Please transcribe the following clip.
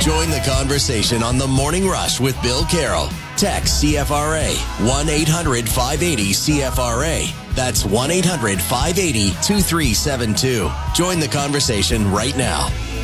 Join the conversation on The Morning Rush with Bill Carroll. Text CFRA 1-800-580-CFRA. That's 1-800-580-2372. Join the conversation right now.